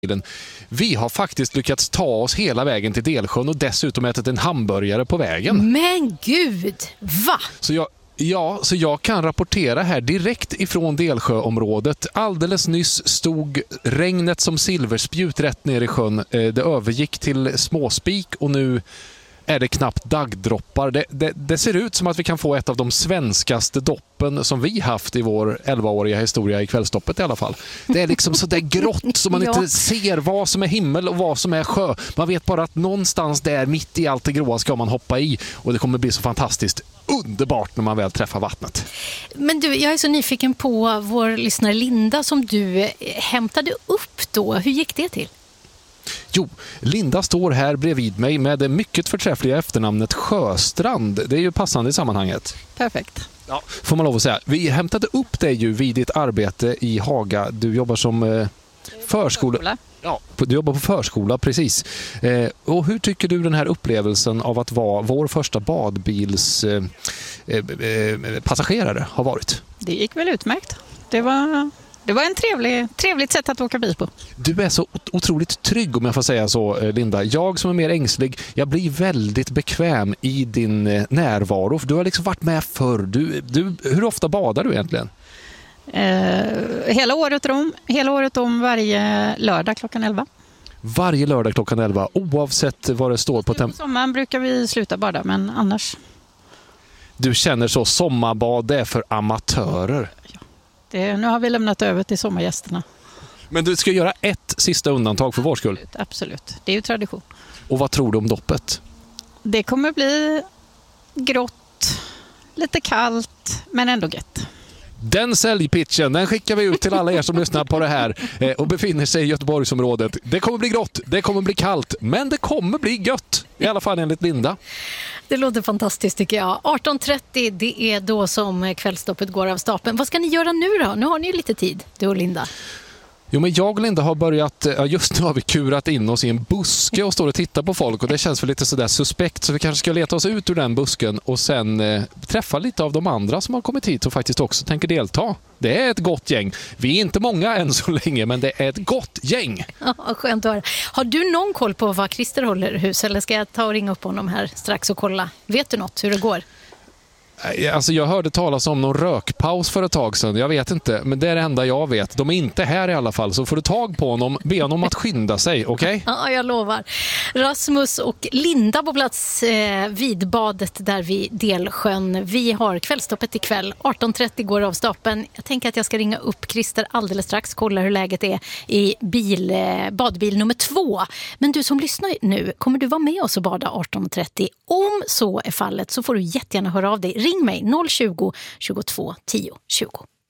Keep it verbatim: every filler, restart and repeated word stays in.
Vi har faktiskt lyckats ta oss hela vägen till Delsjön och dessutom ätit en hamburgare på vägen. Men gud, va? Så jag, ja, så jag kan rapportera här direkt ifrån Delsjöområdet. Alldeles nyss stod regnet som silverspjut rätt ner i sjön. Det övergick till småspik och nu är det knappt daggdroppar. Det, det, det ser ut som att vi kan få ett av de svenskaste doppen som vi haft i vår elvaåriga historia i Kvällstoppet i alla fall. Det är liksom så där grått så man inte ser vad som är himmel och vad som är sjö. Man vet bara att någonstans där mitt i allt det gråa ska man hoppa i och det kommer bli så fantastiskt underbart när man väl träffar vattnet. Men du, jag är så nyfiken på vår lyssnare Linda som du hämtade upp då. Hur gick det till? Jo, Linda står här bredvid mig med det mycket förträffliga efternamnet Sjöstrand. Det är ju passande i sammanhanget. Perfekt. Ja, får man lov att säga. Vi hämtade upp dig ju vid ditt arbete i Haga. Du jobbar som eh, förskola. förskola. Ja, du jobbar på förskola, precis. Eh, och hur tycker du den här upplevelsen av att vara vår första badbils eh, eh, passagerare har varit? Det gick väl utmärkt. Det var... Det var en trevlig, trevligt sätt att åka bil på. Du är så otroligt trygg om jag får säga så, Linda. Jag som är mer ängslig, jag blir väldigt bekväm i din närvaro. För du har liksom varit med förr. Du, du, hur ofta badar du egentligen? Eh, hela året om, hela året om varje lördag klockan elva. Varje lördag klockan elva, oavsett vad det står på temp. På sommaren brukar vi sluta bada, men annars... Du känner så, sommarbad det är för amatörer. Det, nu har vi lämnat över till sommargästerna. Men du ska göra ett sista undantag för vår skull. Absolut, absolut. Det är ju tradition. Och vad tror du om doppet? Det kommer bli grått, lite kallt, men ändå gött. Den säljpitchen, den skickar vi ut till alla er som lyssnar på det här och befinner sig i Göteborgsområdet. Det kommer bli grått, det kommer bli kallt, men det kommer bli gött. I alla fall enligt Linda. Det låter fantastiskt tycker jag. arton trettio, det är då som Kvällstoppet går av stapeln. Vad ska ni göra nu då? Nu har ni ju lite tid, du och Linda. Jo, men jag och Linda har börjat, just nu har vi kurat in oss i en buske och står och tittar på folk och det känns för lite sådär suspekt så vi kanske ska leta oss ut ur den busken och sen eh, träffa lite av de andra som har kommit hit och faktiskt också tänker delta. Det är ett gott gäng. Vi är inte många än så länge, men det är ett gott gäng. Ja, skönt att höra. Har du någon koll på vad Christer håller hus eller ska jag ta och ringa upp honom här strax och kolla? Vet du något hur det går? Alltså jag hörde talas om någon rökpaus för ett tag sedan. Jag vet inte, men det är det enda jag vet. De är inte här i alla fall, så får du tag på honom. Be honom att skynda sig, okej? Okay? Ja, jag lovar. Rasmus och Linda på plats eh, vid badet där vid Delsjön. Vi har Kvällstoppet ikväll. arton trettio går av stapeln. Jag tänker att jag ska ringa upp Christer alldeles strax. Kolla hur läget är i bil, eh, badbil nummer två. Men du som lyssnar nu, kommer du vara med oss och bada arton trettio? Om så är fallet så får du jättegärna höra av dig. Ring mig noll tjugo, tjugotvå, tio, tjugo.